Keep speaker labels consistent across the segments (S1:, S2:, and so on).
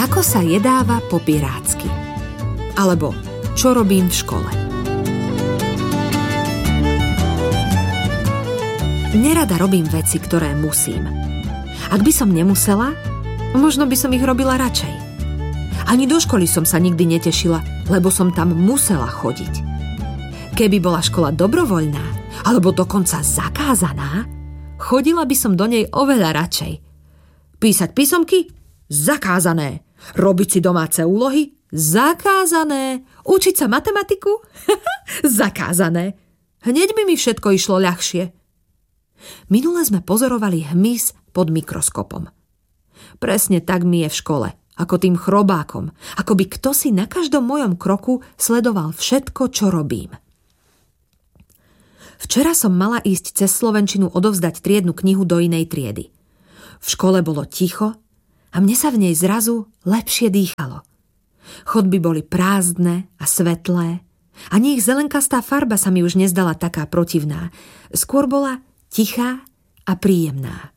S1: Ako sa jedáva po pirátsky? Alebo čo robím v škole? Nerada robím veci, ktoré musím. Ak by som nemusela, možno by som ich robila radšej. Ani do školy som sa nikdy netešila, lebo som tam musela chodiť. Keby bola škola dobrovoľná, alebo dokonca zakázaná, chodila by som do nej oveľa radšej. Písať písomky? Zakázané. Robiť si domáce úlohy? Zakázané. Učiť sa matematiku? Zakázané. Hneď by mi všetko išlo ľahšie. Minule sme pozorovali hmyz pod mikroskopom. Presne tak mi je v škole, ako tým chrobákom, ako by ktosi na každom mojom kroku sledoval všetko, čo robím. Včera som mala ísť cez slovenčinu odovzdať triednu knihu do inej triedy. V škole bolo ticho a mne sa v nej zrazu lepšie dýchalo. Chodby boli prázdne a svetlé. Ani ich zelenkastá farba sa mi už nezdala taká protivná. Skôr bola tichá a príjemná.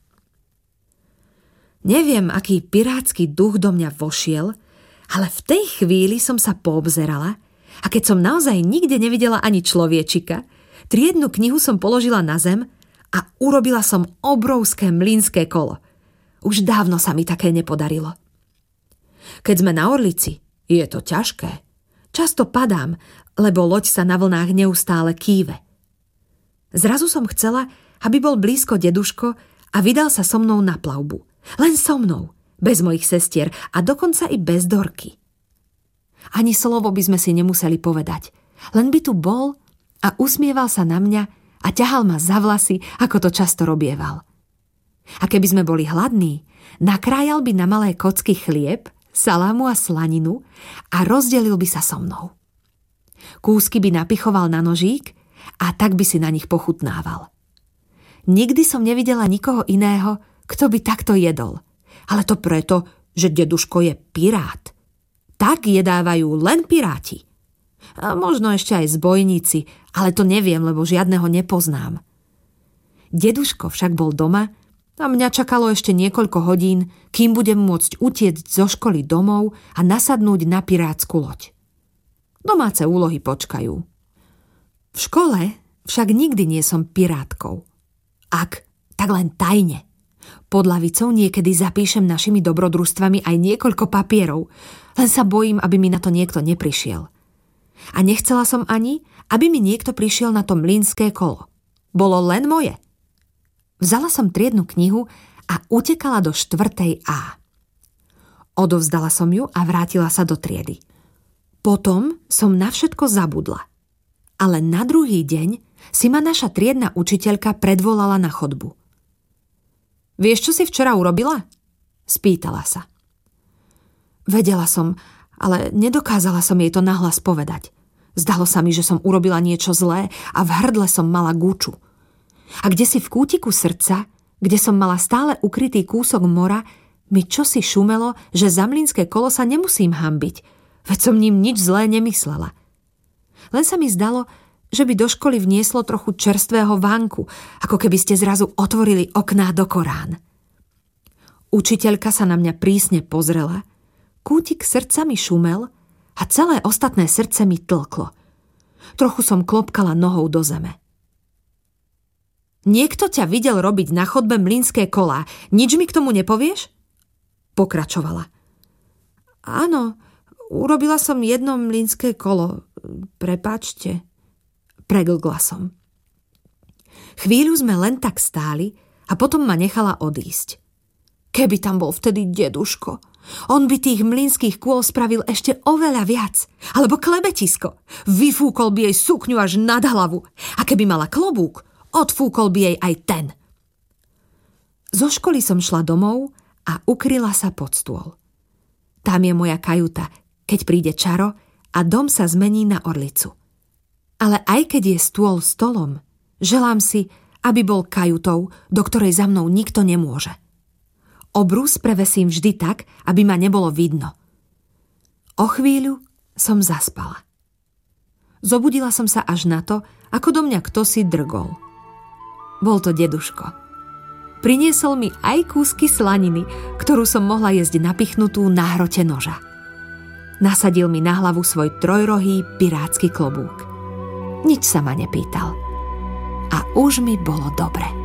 S1: Neviem, aký pirátsky duch do mňa vošiel, ale v tej chvíli som sa poobzerala a keď som naozaj nikde nevidela ani človečika, triednu knihu som položila na zem a urobila som obrovské mlynské kolo. Už dávno sa mi také nepodarilo. Keď sme na Orlici, je to ťažké. Často padám, lebo loď sa na vlnách neustále kýve. Zrazu som chcela, aby bol blízko deduško a vydal sa so mnou na plavbu. Len so mnou, bez mojich sestier a dokonca i bez Dorky. Ani slovo by sme si nemuseli povedať. Len by tu bol a usmieval sa na mňa a ťahal ma za vlasy, ako to často robieval. A keby sme boli hladní, nakrájal by na malé kocky chlieb, salámu a slaninu a rozdelil by sa so mnou. Kúsky by napichoval na nožík a tak by si na nich pochutnával. Nikdy som nevidela nikoho iného, kto by takto jedol. Ale to preto, že deduško je pirát. Tak jedávajú len piráti. A možno ešte aj zbojníci, ale to neviem, lebo žiadneho nepoznám. Deduško však bol doma a mňa čakalo ešte niekoľko hodín, kým budem môcť utiecť zo školy domov a nasadnúť na pirátsku loď. Domáce úlohy počkajú. V škole však nikdy nie som pirátkou. Ak, tak len tajne. Pod lavicou niekedy zapíšem našimi dobrodružstvami aj niekoľko papierov, len sa bojím, aby mi na to niekto neprišiel. A nechcela som ani, aby mi niekto prišiel na to mlynské kolo. Bolo len moje. Vzala som triednu knihu a utekala do 4. A. Odovzdala som ju a vrátila sa do triedy. Potom som na všetko zabudla. Ale na druhý deň si ma naša triedna učiteľka predvolala na chodbu. Vieš, čo si včera urobila? Spýtala sa. Vedela som, ale nedokázala som jej to nahlas povedať. Zdalo sa mi, že som urobila niečo zlé a v hrdle som mala guču. A kdesi v kútiku srdca, kde som mala stále ukrytý kúsok mora, mi čosi šumelo, že za mlynské kolo sa nemusím hanbiť, veď som ním nič zlé nemyslela. Len sa mi zdalo, že by do školy vnieslo trochu čerstvého vánku, ako keby ste zrazu otvorili okná do Korán. Učiteľka sa na mňa prísne pozrela, kútik srdca mi šumel a celé ostatné srdce mi tlklo. Trochu som klopkala nohou do zeme. Niekto ťa videl robiť na chodbe mlynské kolá. Nič mi k tomu nepovieš? Pokračovala. Áno, urobila som jedno mlynské kolo. Prepáčte. Preglgla som. Chvíľu sme len tak stáli a potom ma nechala odísť. Keby tam bol vtedy deduško, on by tých mlynských kôl spravil ešte oveľa viac. Alebo klebetisko. Vyfúkol by jej sukňu až nad hlavu. A keby mala klobúk, odfúkol by jej aj ten. Zo školy som šla domov a ukryla sa pod stôl. Tam je moja kajuta, keď príde čaro a dom sa zmení na Orlicu. Ale aj keď je stôl stolom, želám si, aby bol kajutou, do ktorej za mnou nikto nemôže. Obrus prevesím vždy tak, aby ma nebolo vidno. O chvíľu som zaspala. Zobudila som sa až na to, ako do mňa kdosi drgol. Bol to deduško. Priniesol mi aj kúsky slaniny, ktorú som mohla jesť napichnutú na hrote noža. Nasadil mi na hlavu svoj trojrohý pirátsky klobúk. Nič sa ma nepýtal. A už mi bolo dobre.